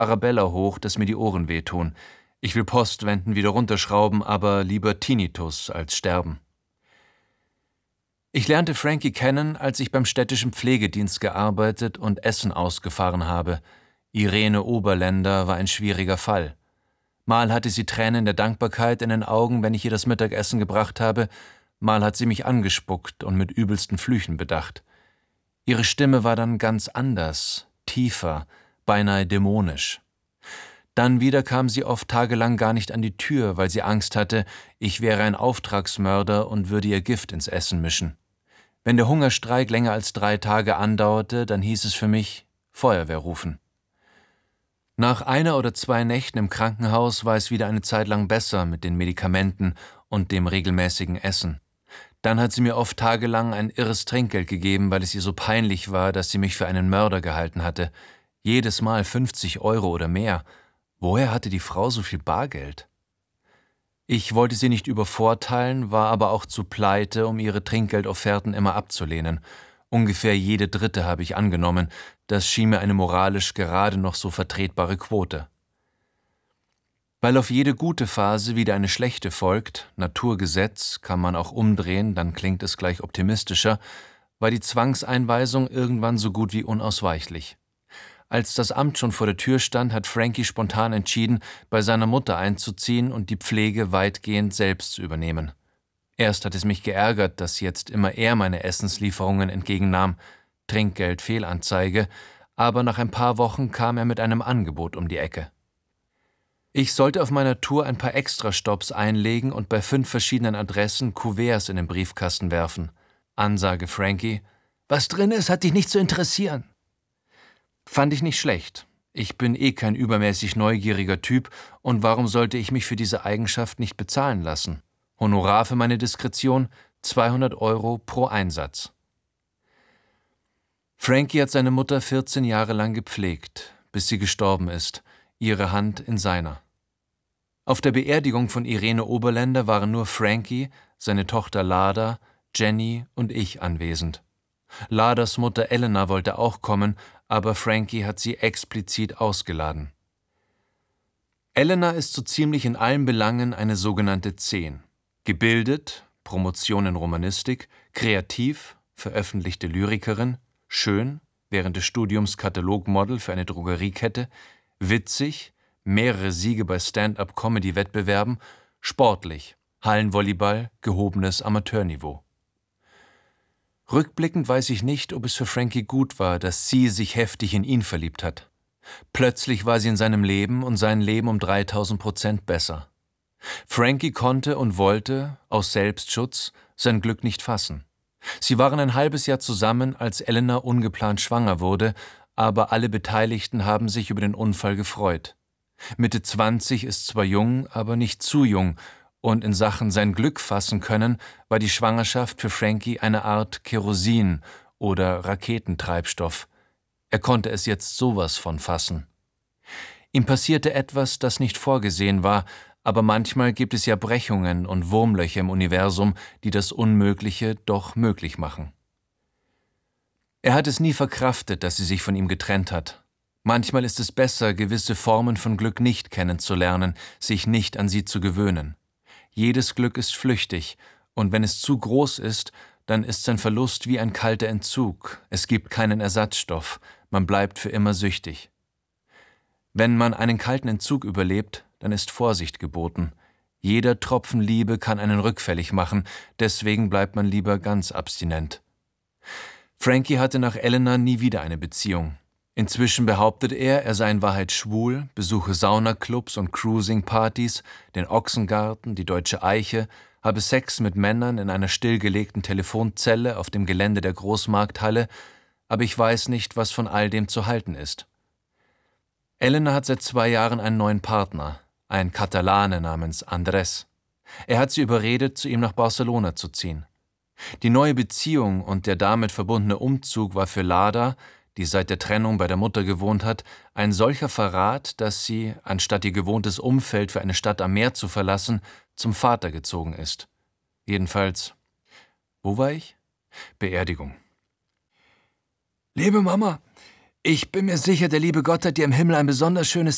Arabella hoch, dass mir die Ohren wehtun. Ich will Postwenden wieder runterschrauben, aber lieber Tinnitus als sterben. Ich lernte Frankie kennen, als ich beim städtischen Pflegedienst gearbeitet und Essen ausgefahren habe. Irene Oberländer war ein schwieriger Fall. Mal hatte sie Tränen der Dankbarkeit in den Augen, wenn ich ihr das Mittagessen gebracht habe, mal hat sie mich angespuckt und mit übelsten Flüchen bedacht. Ihre Stimme war dann ganz anders, tiefer, beinahe dämonisch. Dann wieder kam sie oft tagelang gar nicht an die Tür, weil sie Angst hatte, ich wäre ein Auftragsmörder und würde ihr Gift ins Essen mischen. Wenn der Hungerstreik länger als 3 Tage andauerte, dann hieß es für mich, Feuerwehr rufen. Nach 1 oder 2 Nächten im Krankenhaus war es wieder eine Zeit lang besser mit den Medikamenten und dem regelmäßigen Essen. Dann hat sie mir oft tagelang ein irres Trinkgeld gegeben, weil es ihr so peinlich war, dass sie mich für einen Mörder gehalten hatte. Jedes Mal 50 € oder mehr. Woher hatte die Frau so viel Bargeld? Ich wollte sie nicht übervorteilen, war aber auch zu pleite, um ihre Trinkgeldofferten immer abzulehnen. Ungefähr jede 3. habe ich angenommen. Das schien mir eine moralisch gerade noch so vertretbare Quote. Weil auf jede gute Phase wieder eine schlechte folgt, Naturgesetz, kann man auch umdrehen, dann klingt es gleich optimistischer, war die Zwangseinweisung irgendwann so gut wie unausweichlich. Als das Amt schon vor der Tür stand, hat Frankie spontan entschieden, bei seiner Mutter einzuziehen und die Pflege weitgehend selbst zu übernehmen. Erst hat es mich geärgert, dass jetzt immer er meine Essenslieferungen entgegennahm, Trinkgeld, Fehlanzeige, aber nach ein paar Wochen kam er mit einem Angebot um die Ecke. Ich sollte auf meiner Tour ein paar Extrastops einlegen und bei 5 verschiedenen Adressen Kuverts in den Briefkasten werfen. Ansage Frankie: »Was drin ist, hat dich nicht zu interessieren.« Fand ich nicht schlecht. Ich bin kein übermäßig neugieriger Typ und warum sollte ich mich für diese Eigenschaft nicht bezahlen lassen? Honorar für meine Diskretion: 200 € pro Einsatz. Frankie hat seine Mutter 14 Jahre lang gepflegt, bis sie gestorben ist, ihre Hand in seiner. Auf der Beerdigung von Irene Oberländer waren nur Frankie, seine Tochter Lada, Jenny und ich anwesend. Ladas Mutter Elena wollte auch kommen, aber Frankie hat sie explizit ausgeladen. Elena ist so ziemlich in allen Belangen eine sogenannte 10. Gebildet, Promotion in Romanistik, kreativ, veröffentlichte Lyrikerin, schön, während des Studiums Katalogmodel für eine Drogeriekette, witzig, mehrere Siege bei Stand-up-Comedy-Wettbewerben, sportlich, Hallenvolleyball, gehobenes Amateurniveau. Rückblickend weiß ich nicht, ob es für Frankie gut war, dass sie sich heftig in ihn verliebt hat. Plötzlich war sie in seinem Leben und sein Leben um 3000% besser. Frankie konnte und wollte, aus Selbstschutz, sein Glück nicht fassen. Sie waren ein halbes Jahr zusammen, als Elena ungeplant schwanger wurde, aber alle Beteiligten haben sich über den Unfall gefreut. Mitte 20 ist zwar jung, aber nicht zu jung, und in Sachen sein Glück fassen können, war die Schwangerschaft für Frankie eine Art Kerosin oder Raketentreibstoff. Er konnte es jetzt sowas von fassen. Ihm passierte etwas, das nicht vorgesehen war, aber manchmal gibt es ja Brechungen und Wurmlöcher im Universum, die das Unmögliche doch möglich machen. Er hat es nie verkraftet, dass sie sich von ihm getrennt hat. Manchmal ist es besser, gewisse Formen von Glück nicht kennenzulernen, sich nicht an sie zu gewöhnen. Jedes Glück ist flüchtig, und wenn es zu groß ist, dann ist sein Verlust wie ein kalter Entzug. Es gibt keinen Ersatzstoff, man bleibt für immer süchtig. Wenn man einen kalten Entzug überlebt, dann ist Vorsicht geboten. Jeder Tropfen Liebe kann einen rückfällig machen, deswegen bleibt man lieber ganz abstinent. Frankie hatte nach Elena nie wieder eine Beziehung. Inzwischen behauptet er sei in Wahrheit schwul, besuche Saunaclubs und Cruising-Partys, den Ochsengarten, die Deutsche Eiche, habe Sex mit Männern in einer stillgelegten Telefonzelle auf dem Gelände der Großmarkthalle, aber ich weiß nicht, was von all dem zu halten ist. Elena hat seit 2 Jahren einen neuen Partner, ein Katalane namens Andrés. Er hat sie überredet, zu ihm nach Barcelona zu ziehen. Die neue Beziehung und der damit verbundene Umzug war für Lada, die seit der Trennung bei der Mutter gewohnt hat, ein solcher Verrat, dass sie, anstatt ihr gewohntes Umfeld für eine Stadt am Meer zu verlassen, zum Vater gezogen ist. Jedenfalls, wo war ich? Beerdigung. »Liebe Mama, ich bin mir sicher, der liebe Gott hat dir im Himmel ein besonders schönes